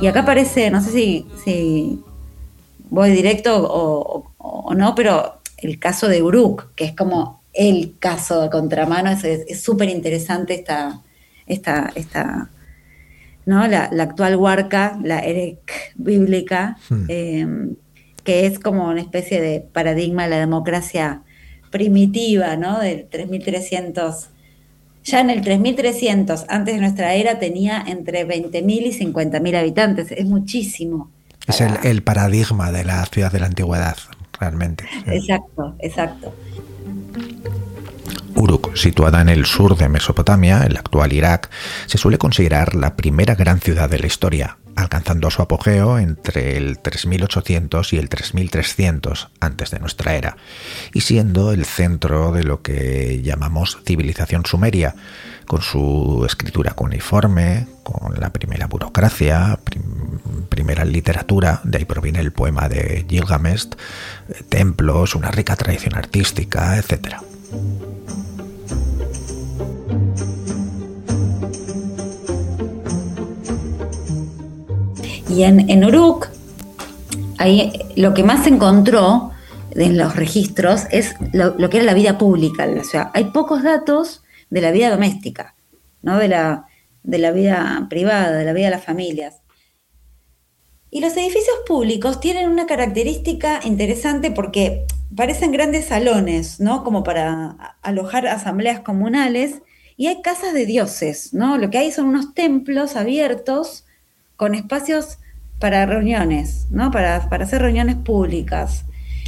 Y acá aparece, no sé si voy directo o no, pero el caso de Uruk, que es como el caso de contramano, es súper interesante esta, ¿no? La actual Huarca, la Erech bíblica, que es como una especie de paradigma de la democracia primitiva, ¿no? Del 3300. Ya en el 3300, antes de nuestra era, tenía entre 20.000 y 50.000 habitantes. Es muchísimo. Es el paradigma de la ciudad de la antigüedad, realmente. Sí. Exacto, exacto. Uruk, situada en el sur de Mesopotamia, el actual Irak, se suele considerar la primera gran ciudad de la historia, alcanzando su apogeo entre el 3800 y el 3300 antes de nuestra era, y siendo el centro de lo que llamamos civilización sumeria, con su escritura cuneiforme, con la primera burocracia, primera literatura, de ahí proviene el poema de Gilgamesh, templos, una rica tradición artística, etc. Y en Uruk, ahí lo que más se encontró en los registros es lo que era la vida pública de la ciudad. Hay pocos datos de la vida doméstica, ¿no? De la vida privada, de la vida de las familias. Y los edificios públicos tienen una característica interesante porque parecen grandes salones, ¿no? Como para alojar asambleas comunales, y hay casas de dioses, ¿no? Lo que hay son unos templos abiertos con espacios para reuniones, ¿no? Para hacer reuniones públicas.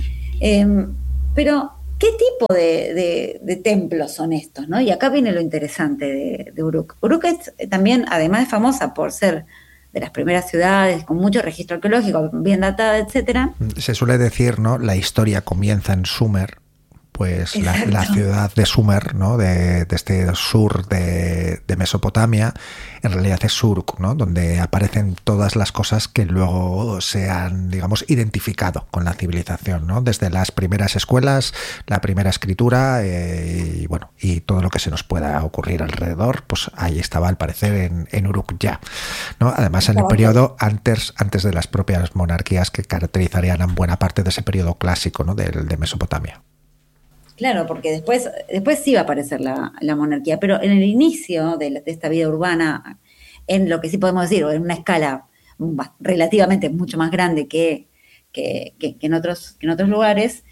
Pero, ¿qué tipo de templos son estos, ¿no? Y acá viene lo interesante de Uruk. Uruk es también, además de famosa por ser de las primeras ciudades, con mucho registro arqueológico, bien datada, etcétera. Se suele decir, ¿no? La historia comienza en Sumer, pues la ciudad de Sumer, ¿no? de este sur de Mesopotamia, en realidad es Uruk, ¿no? Donde aparecen todas las cosas que luego se han, digamos, identificado con la civilización, ¿no? Desde las primeras escuelas, la primera escritura, y bueno, y todo lo que se nos pueda ocurrir alrededor, pues ahí estaba al parecer en Uruk ya, ¿no? Además, en el periodo antes de las propias monarquías que caracterizarían a buena parte de ese periodo clásico, ¿no? de Mesopotamia. Claro, porque después sí va a aparecer la monarquía, pero en el inicio de esta vida urbana, en lo que sí podemos decir, o en una escala relativamente mucho más grande que en otros lugares,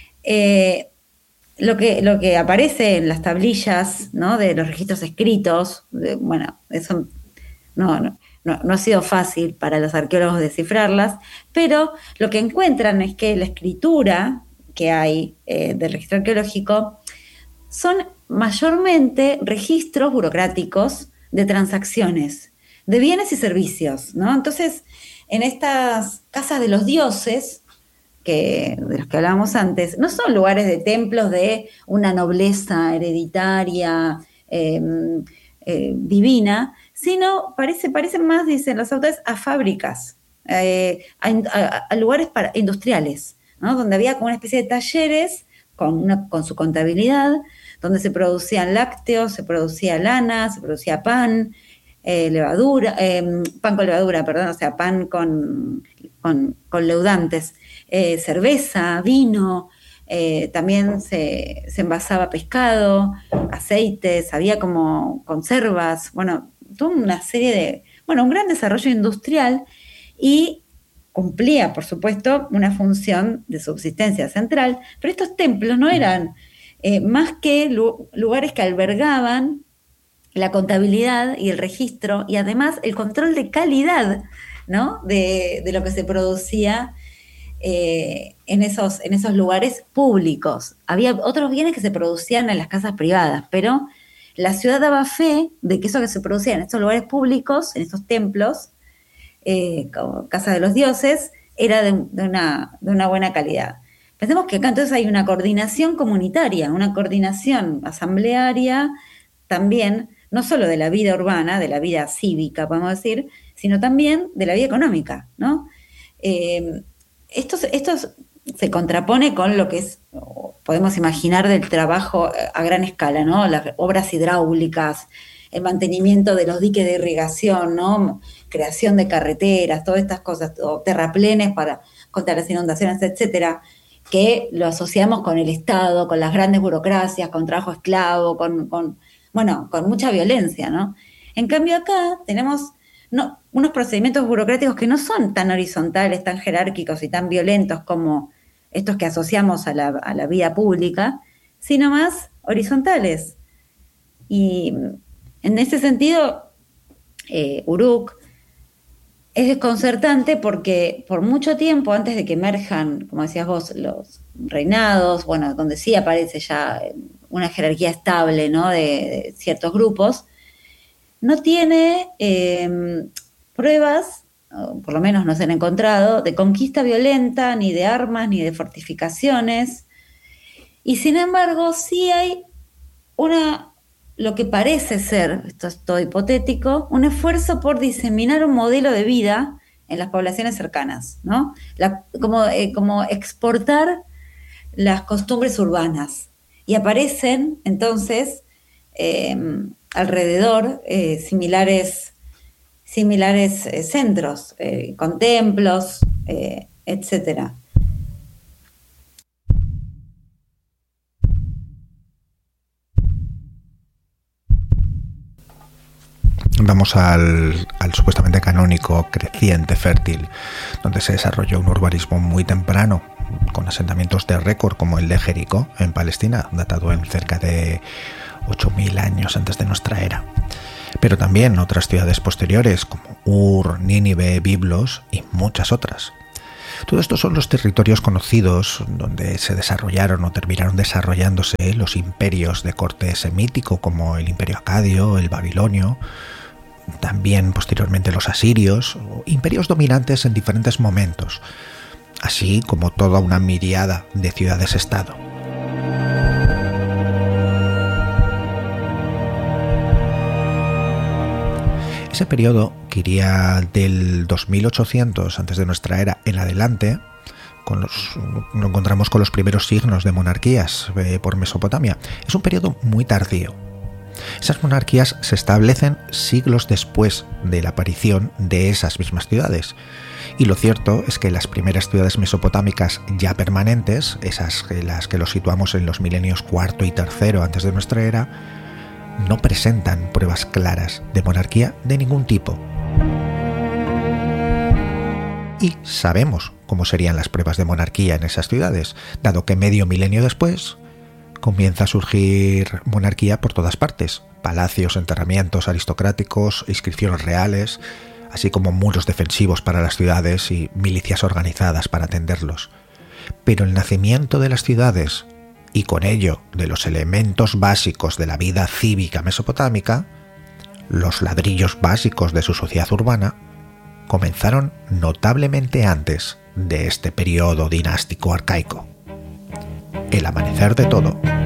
lo que aparece en las tablillas, ¿no? De los registros escritos, bueno, eso no ha sido fácil para los arqueólogos descifrarlas, pero lo que encuentran es que la escritura que hay del registro arqueológico son mayormente registros burocráticos de transacciones, de bienes y servicios, ¿no? Entonces, en estas casas de los dioses, de los que hablábamos antes, no son lugares de templos de una nobleza hereditaria, divina, sino parecen más, dicen los autores, a fábricas, a lugares industriales, ¿no? Donde había como una especie de talleres con su contabilidad, donde se producían lácteos, se producía lana, se producía pan, levadura, pan con levadura, perdón, o sea, pan con leudantes, cerveza, vino, también se envasaba pescado, aceites, había como conservas, bueno, toda una serie un gran desarrollo industrial, y cumplía, por supuesto, una función de subsistencia central, pero estos templos no eran más que lugares que albergaban la contabilidad y el registro, y además el control de calidad, ¿no? de lo que se producía en esos lugares públicos. Había otros bienes que se producían en las casas privadas, pero la ciudad daba fe de que eso que se producía en estos lugares públicos, en estos templos, como Casa de los Dioses, era de una buena calidad. Pensemos que acá entonces hay una coordinación comunitaria, una coordinación asamblearia también, no solo de la vida urbana, de la vida cívica, podemos decir, sino también de la vida económica, ¿no? Esto se contrapone con lo que es, podemos imaginar, del trabajo a gran escala, ¿no? Las obras hidráulicas, el mantenimiento de los diques de irrigación, ¿no? Creación de carreteras, todas estas cosas, o terraplenes contra las inundaciones, etcétera, que lo asociamos con el Estado, con las grandes burocracias, con trabajo esclavo, con mucha violencia, ¿no? En cambio acá tenemos unos procedimientos burocráticos que no son tan horizontales, tan jerárquicos y tan violentos como estos que asociamos a la vida pública, sino más horizontales. Y en ese sentido, Uruk es desconcertante porque por mucho tiempo, antes de que emerjan, como decías vos, los reinados, donde sí aparece ya una jerarquía estable, ¿no? de ciertos grupos, no tiene pruebas, o por lo menos no se han encontrado, de conquista violenta, ni de armas, ni de fortificaciones. Y sin embargo, sí hay lo que parece ser, esto es todo hipotético, un esfuerzo por diseminar un modelo de vida en las poblaciones cercanas, ¿no? Como exportar las costumbres urbanas. Y aparecen, entonces, alrededor similares centros, con templos, etcétera. Vamos al supuestamente canónico creciente fértil, donde se desarrolló un urbanismo muy temprano, con asentamientos de récord como el de Jericó en Palestina, datado en cerca de 8.000 años antes de nuestra era. Pero también otras ciudades posteriores como Ur, Nínive, Biblos y muchas otras. Todo esto son los territorios conocidos donde se desarrollaron o terminaron desarrollándose los imperios de corte semítico, como el imperio acadio, el babilonio, también posteriormente los asirios, imperios dominantes en diferentes momentos, así como toda una miríada de ciudades-estado. Ese periodo, que iría del 2800 antes de nuestra era en adelante, lo encontramos con los primeros signos de monarquías por Mesopotamia. Es un periodo muy tardío. Esas monarquías se establecen siglos después de la aparición de esas mismas ciudades. Y lo cierto es que las primeras ciudades mesopotámicas ya permanentes, las que los situamos en los milenios cuarto y tercero antes de nuestra era, no presentan pruebas claras de monarquía de ningún tipo. Y sabemos cómo serían las pruebas de monarquía en esas ciudades, dado que medio milenio después comienza a surgir monarquía por todas partes: palacios, enterramientos aristocráticos, inscripciones reales, así como muros defensivos para las ciudades y milicias organizadas para atenderlos. Pero el nacimiento de las ciudades, y con ello de los elementos básicos de la vida cívica mesopotámica, los ladrillos básicos de su sociedad urbana, comenzaron notablemente antes de este periodo dinástico arcaico. El amanecer de todo